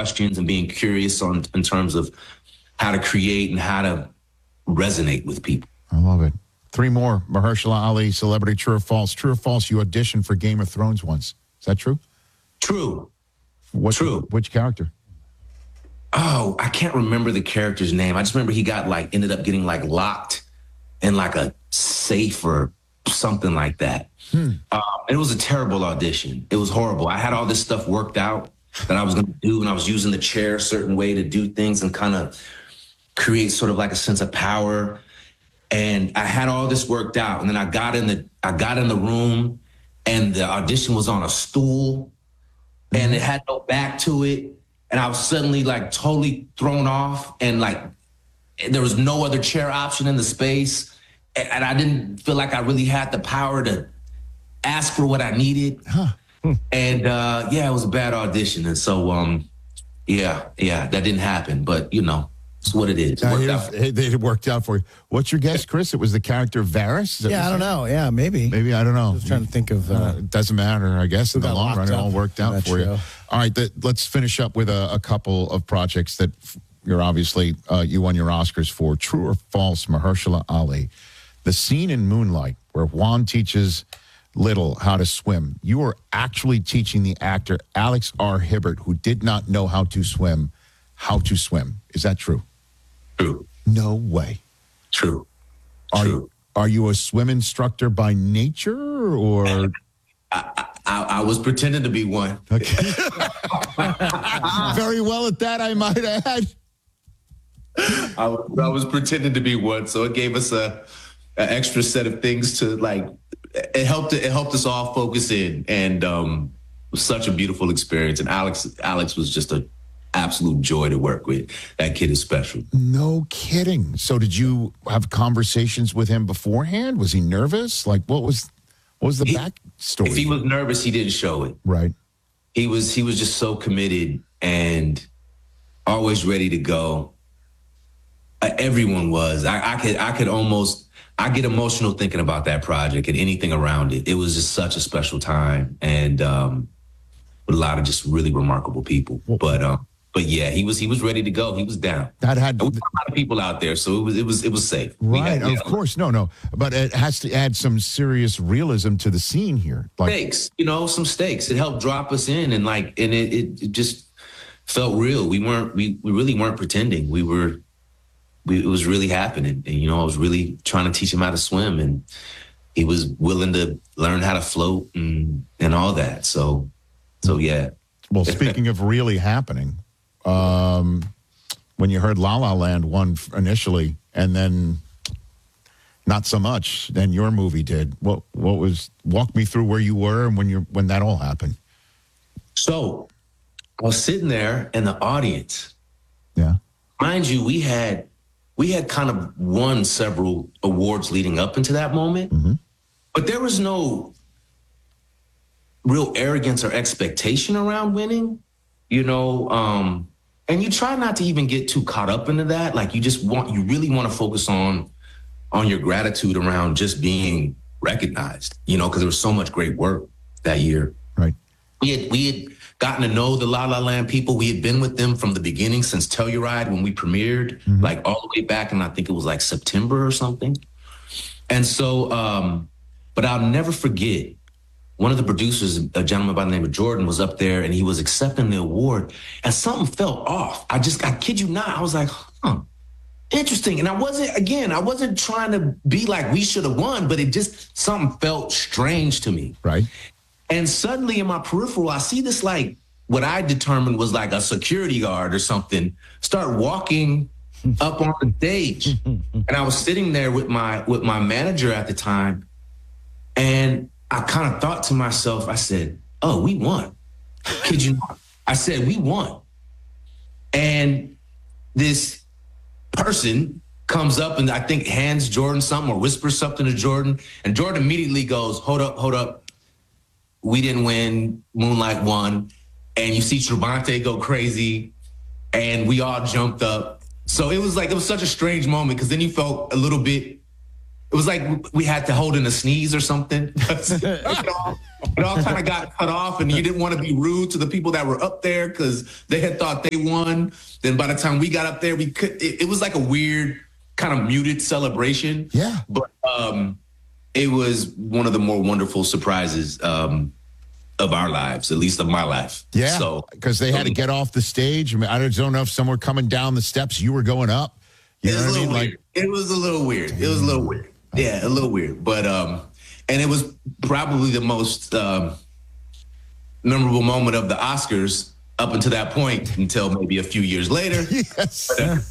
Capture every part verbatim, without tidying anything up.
questions and being curious on in terms of how to create and how to resonate with people. I love it. Three more. Mahershala Ali, celebrity, true or false? True or false, you auditioned for Game of Thrones once. Is that true? True. What, True. Which character? Oh, I can't remember the character's name. I just remember he got like, ended up getting like locked in like a safe or something like that. Hmm. Um, it was a terrible audition. It was horrible. I had all this stuff worked out that I was going to do, and I was using the chair a certain way to do things and kind of create sort of like a sense of power. And I had all this worked out, and then I got in the I got in the room, and the audition was on a stool, and it had no back to it, and I was suddenly like totally thrown off, and like there was no other chair option in the space, and I didn't feel like I really had the power to ask for what I needed. Huh. Hmm. And uh, yeah, it was a bad audition, and so um, yeah, yeah, that didn't happen. But you know, it's what it is. It worked out. It, it worked out for you. What's your guess, Chris? It was the character Varys? Yeah, I don't know. Yeah, maybe. Maybe, I don't know. I was trying to think of... Uh, uh, it doesn't matter, I guess. In the long run, it all worked out for you. Show. All right, the, let's finish up with a, a couple of projects that you're obviously, uh, you won your Oscars for. True or false, Mahershala Ali. The scene in Moonlight where Juan teaches Little how to swim. You are actually teaching the actor Alex R. Hibbert, who did not know how to swim, how to swim. Is that true? True. No way. True. Are True. You, are you a swim instructor by nature, or? I, I, I was pretending to be one. Okay. Very well at that, I might add. I was, I was pretending to be one, so it gave us a, a extra set of things to like. It helped. It helped us all focus in, and um, it was such a beautiful experience. And Alex, Alex was just a absolute joy to work with. That kid is special. No kidding. So did you have conversations with him beforehand? Was he nervous? Like, what was what was the he, backstory? If he was nervous, he didn't show it. Right. He was he was just so committed and always ready to go. Uh, everyone was. I, I could I could almost I get emotional thinking about that project and anything around it. It was just such a special time, and um, with a lot of just really remarkable people. But um, But yeah, he was he was ready to go. He was down. That had a lot of people out there, so it was it was it was safe. Right, had, of know, course, no, no, but it has to add some serious realism to the scene here. Like, stakes, you know, some stakes. It helped drop us in, and like, and it, it, it just felt real. We weren't we we really weren't pretending. We were, we it was really happening. And you know, I was really trying to teach him how to swim, and he was willing to learn how to float and and all that. So, so yeah. Well, speaking of really happening. Um, when you heard La La Land won initially, and then not so much, then your movie did. What what was? Walk me through where you were and when you when that all happened. So, I was sitting there in the audience. Yeah, mind you, we had we had kind of won several awards leading up into that moment, mm-hmm. but there was no real arrogance or expectation around winning. You know. Um, And you try not to even get too caught up into that. Like you just want, you really want to focus on, on your gratitude around just being recognized, you know, because there was so much great work that year. Right. We had, we had gotten to know the La La Land people. We had been with them from the beginning since Telluride when we premiered, mm-hmm. like all the way back. And I think it was like September or something. And so, um, but I'll never forget, one of the producers, a gentleman by the name of Jordan, was up there and he was accepting the award and something felt off. I just, I kid you not, I was like, huh, interesting. And I wasn't, again, I wasn't trying to be like we should have won, but it just, something felt strange to me. Right. And suddenly in my peripheral, I see this like, what I determined was like a security guard or something, start walking up on the stage. And I was sitting there with my, with my manager at the time, and I kind of thought to myself, I said, oh, we won. Kid you not? I said, we won. And this person comes up and I think hands Jordan something or whispers something to Jordan. And Jordan immediately goes, hold up, hold up. We didn't win. Moonlight won. And you see Trevante go crazy. And we all jumped up. So it was like, it was such a strange moment because then you felt a little bit it was like we had to hold in a sneeze or something. it all, it all kind of got cut off, and you didn't want to be rude to the people that were up there because they had thought they won. Then by the time we got up there, we could. It, it was like a weird kind of muted celebration. Yeah, but um, it was one of the more wonderful surprises um, of our lives, at least of my life. Yeah, so because they had to get off the stage. I mean, I don't know if some were coming down the steps, you were going up. You it know was what a I mean? Like Like, it was a little weird. It was a little weird. Yeah, a little weird. But um, and it was probably the most um, memorable moment of the Oscars up until that point, until maybe a few years later. Yes. But, uh,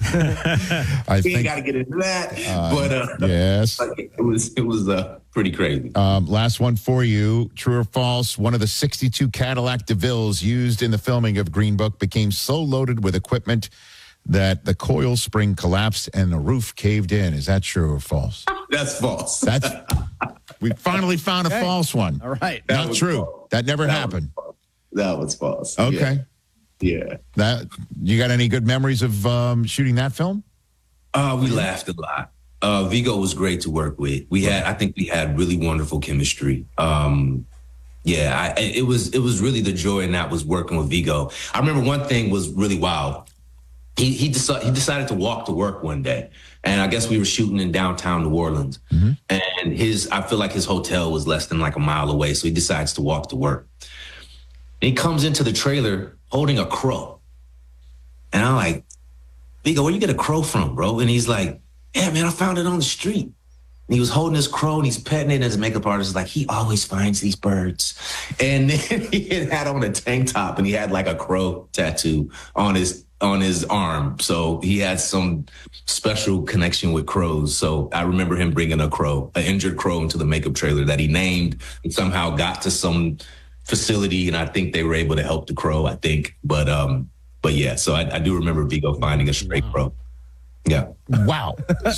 I we think ain't got to get into that. uh, but uh, yes. but it was it was uh, pretty crazy. Um, last one for you. True or false? One of the sixty-two Cadillac DeVilles used in the filming of Green Book became so loaded with equipment that the coil spring collapsed and the roof caved in. Is that true or false? That's false. That's we finally found a Okay. false one. All right. That Not was true. false. That never That happened. Was false. That was false. Okay. Yeah. yeah. That you got any good memories of um, shooting that film? Uh, we laughed a lot. Uh, Viggo was great to work with. We had, I think, we had really wonderful chemistry. Um, yeah, I, it was it was really the joy in that was working with Viggo. I remember one thing was really wild. He he decided he decided to walk to work one day, and I guess we were shooting in downtown New Orleans, mm-hmm. and his I feel like his hotel was less than like a mile away, so he decides to walk to work. And he comes into the trailer holding a crow, and I'm like, Viggo, where you get a crow from, bro? And he's like, yeah, man, I found it on the street. And he was holding his crow and he's petting it. And his makeup artist is like, he always finds these birds. And then he had on a tank top and he had like a crow tattoo on his on his arm. So he had some special connection with crows. So I remember him bringing a crow, an injured crow, into the makeup trailer that he named and somehow got to some facility. And I think they were able to help the crow, I think. But um, but yeah, so I, I do remember Viggo finding a stray crow. Yeah. Wow.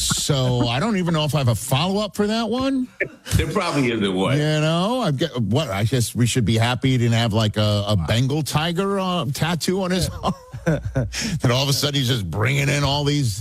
So I don't even know if I have a follow up for that one. There probably isn't one. You know, I get what I guess we should be happy he didn't have like a, a Bengal tiger uh, tattoo on his arm. And all of a sudden he's just bringing in all these,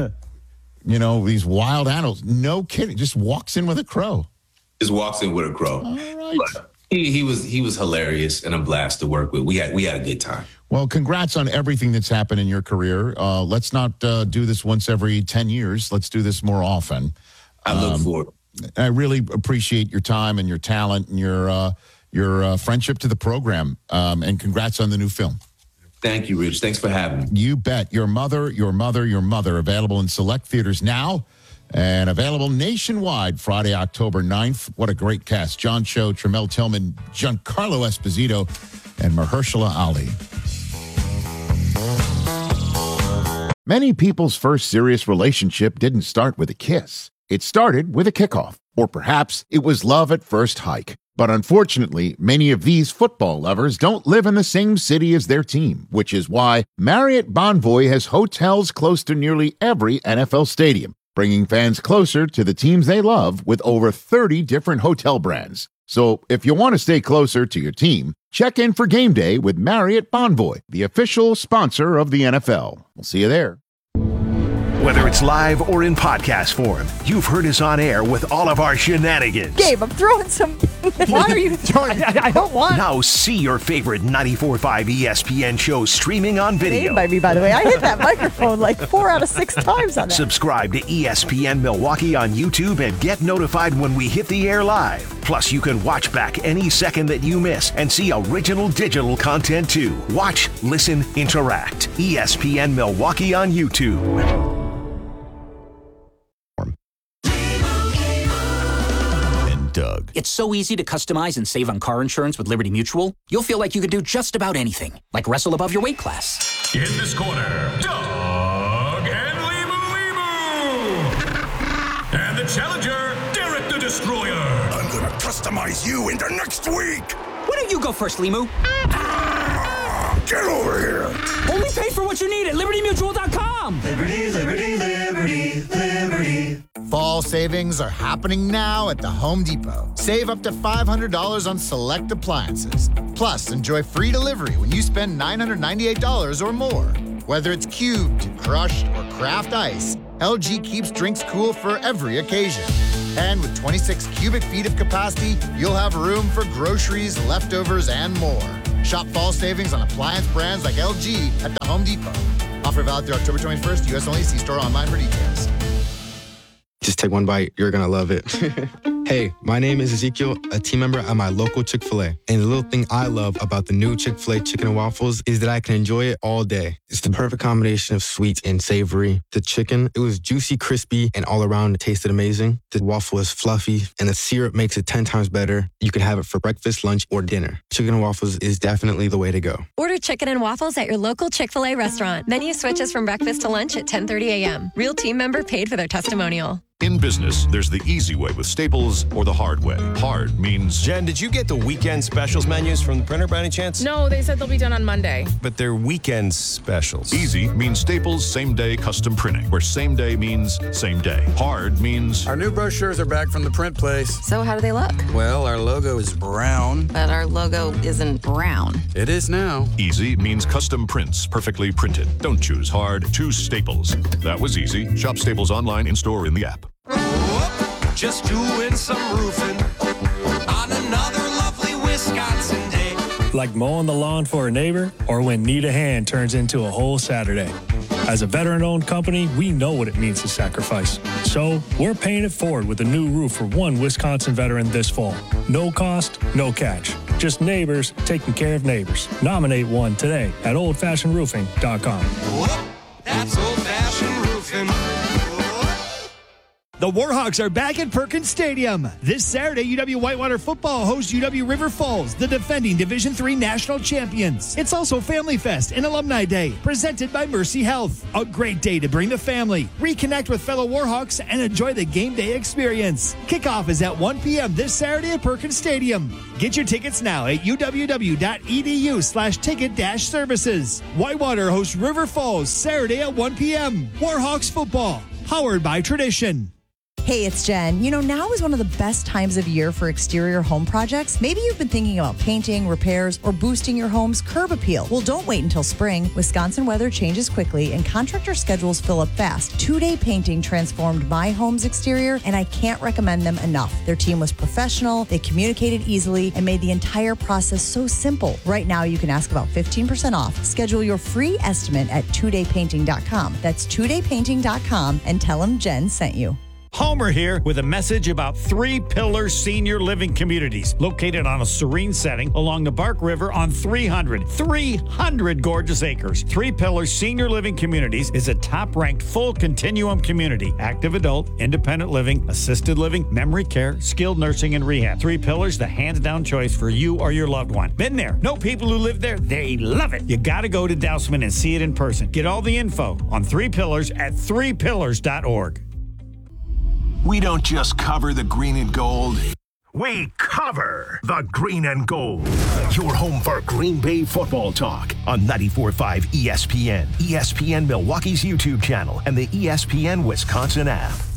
you know, these wild animals. No kidding. Just walks in with a crow. Just walks in with a crow. All right. But he, he was he was hilarious and a blast to work with. We had we had a good time. Well, congrats on everything that's happened in your career. Uh, let's not uh, do this once every ten years. Let's do this more often. I look um, forward. I really appreciate your time and your talent and your uh, your uh, friendship to the program. Um, and congrats on the new film. Thank you, Rich. Thanks for having me. You bet. Your Mother, Your Mother, Your Mother. Available in select theaters now and available nationwide Friday, October ninth. What a great cast. John Cho, Tremel Tillman, Giancarlo Esposito, and Mahershala Ali. Many people's first serious relationship didn't start with a kiss. It started with a kickoff. Or perhaps it was love at first hike. But unfortunately, many of these football lovers don't live in the same city as their team, which is why Marriott Bonvoy has hotels close to nearly every N F L stadium, bringing fans closer to the teams they love with over thirty different hotel brands. So if you want to stay closer to your team, check in for game day with Marriott Bonvoy, the official sponsor of the N F L. We'll see you there. Whether it's live or in podcast form, you've heard us on air with all of our shenanigans. Gabe, I'm throwing some. Why are you throwing? I, I don't want. Now see your favorite ninety-four point five E S P N show streaming on video. Made by me, by the way. I hit that microphone like four out of six times on that. Subscribe to E S P N Milwaukee on YouTube and get notified when we hit the air live. Plus, you can watch back any second that you miss and see original digital content too. Watch, listen, interact. E S P N Milwaukee on YouTube. Doug. It's so easy to customize and save on car insurance with Liberty Mutual. You'll feel like you could do just about anything, like wrestle above your weight class. In this corner, Doug and Limu Limu. And the challenger, Derek the Destroyer. I'm gonna customize you into next week. Why don't you go first, Limu? Get over here. Only pay for what you need at liberty mutual dot com. Liberty, liberty, liberty, liberty. Fall fall savings are happening now at the Home Depot. Save up to five hundred dollars on select appliances. Plus, enjoy free delivery when you spend nine hundred ninety-eight dollars or more. Whether it's cubed, crushed, or craft ice, L G keeps drinks cool for every occasion. And with twenty-six cubic feet of capacity, you'll have room for groceries, leftovers, and more. Shop fall savings on appliance brands like L G at the Home Depot. Offer valid through October twenty-first, U S only. See store online for details. Just take one bite. You're going to love it. Hey, my name is Ezekiel, a team member at my local Chick-fil-A. And the little thing I love about the new Chick-fil-A chicken and waffles is that I can enjoy it all day. It's the perfect combination of sweet and savory. The chicken, it was juicy, crispy, and all around it tasted amazing. The waffle is fluffy, and the syrup makes it ten times better. You can have it for breakfast, lunch, or dinner. Chicken and waffles is definitely the way to go. Order chicken and waffles at your local Chick-fil-A restaurant. Menu switches from breakfast to lunch at ten thirty a.m. Real team member paid for their testimonial. In business, there's the easy way with Staples or the hard way. Hard means... Jen, did you get the weekend specials menus from the printer by any chance? No, they said they'll be done on Monday. But they're weekend specials. Easy means Staples same-day custom printing, where same day means same day. Hard means... Our new brochures are back from the print place. So how do they look? Well, our logo is brown. But our logo isn't brown. It is now. Easy means custom prints, perfectly printed. Don't choose hard, choose Staples. That was easy. Shop Staples online, in-store, in the app. Just doing some roofing on another lovely Wisconsin day. Like mowing the lawn for a neighbor, or when need a hand turns into a whole Saturday. As a veteran-owned company, we know what it means to sacrifice. So we're paying it forward with a new roof for one Wisconsin veteran this fall. No cost, no catch. Just neighbors taking care of neighbors. Nominate one today at old fashioned roofing dot com. Whoop, that's old-fashioned roofing. The Warhawks are back at Perkins Stadium. This Saturday, U W Whitewater football hosts U W River Falls, the defending Division three national champions. It's also Family Fest and Alumni Day, presented by Mercy Health. A great day to bring the family, reconnect with fellow Warhawks, and enjoy the game day experience. Kickoff is at one p.m. this Saturday at Perkins Stadium. Get your tickets now at uww.edu slash ticket dash services. Whitewater hosts River Falls Saturday at one p.m. Warhawks football, powered by Tradition. Hey, it's Jen. You know, now is one of the best times of year for exterior home projects. Maybe you've been thinking about painting, repairs, or boosting your home's curb appeal. Well, don't wait until spring. Wisconsin weather changes quickly, and contractor schedules fill up fast. Two-day painting transformed my home's exterior, and I can't recommend them enough. Their team was professional, they communicated easily, and made the entire process so simple. Right now, you can ask about fifteen percent off. Schedule your free estimate at two day painting dot com. That's two day painting dot com, and tell them Jen sent you. Homer here with a message about Three Pillars Senior Living Communities, located on a serene setting along the Bark River on three hundred. three hundred gorgeous acres. Three Pillars Senior Living Communities is a top-ranked full continuum community. Active adult, independent living, assisted living, memory care, skilled nursing, and rehab. Three Pillars, the hands-down choice for you or your loved one. Been there. Know people who live there. They love it. You got to go to Dousman and see it in person. Get all the info on Three Pillars at three pillars dot org. We don't just cover the green and gold. We cover the green and gold. Your home for Green Bay football talk on ninety-four point five E S P N, E S P N Milwaukee's YouTube channel, and the E S P N Wisconsin app.